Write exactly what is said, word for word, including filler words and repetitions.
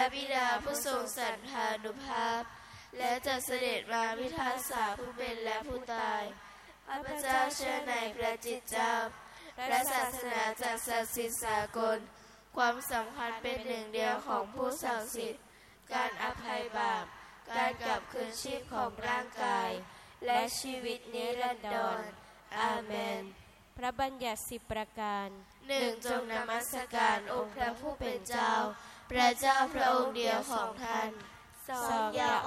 ระบิดาผู้ทรงสันธานุภาพและจะเสด็จมาพิพากษาผู้เป็นและผู้ตายข้าพเจ้าเชื่อในพระจิตเจ้าพระศาสนาจากศักดิ์สิทธิ์สากลความสัมพันธ์เป็นหนึ่งเดียวของผู้ศักดิ์สิทธิ์การอภัยบาปการกลับคืนชีพของร่างกายและชีวิตนิรันดรอาเมนพระบัญญัติสิบประการหนึ่งจงนมัสการองค์พระผู้เป็นเจ้าพระเจ้าพระองค์เดียวของท่านสองอย่า